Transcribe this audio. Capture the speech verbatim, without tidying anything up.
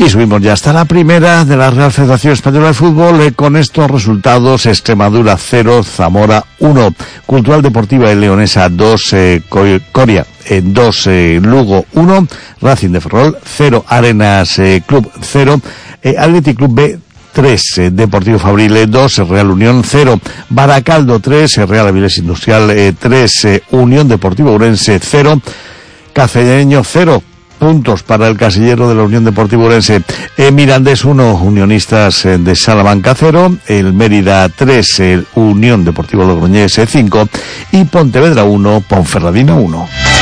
Y subimos ya hasta la primera de la Real Federación Española de Fútbol, eh, con estos resultados: Extremadura cero, Zamora uno, Cultural Deportiva y Leonesa dos, eh, Coria eh, dos, eh, Lugo uno, Racing de Ferrol cero, Arenas eh, Club cero, eh, Athletic Club B tres, eh, Deportivo Fabril dos, Real Unión cero, Baracaldo tres, eh, Real Avilés Industrial eh, tres, eh, Unión Deportiva Ourense cero, Cacereño cero. Puntos para el casillero de la Unión Deportiva Ourense. Eh, Mirandés uno, Unionistas eh, de Salamanca cero, el Mérida tres, el Unión Deportiva Logroñés cinco y Pontevedra uno, Ponferradina uno.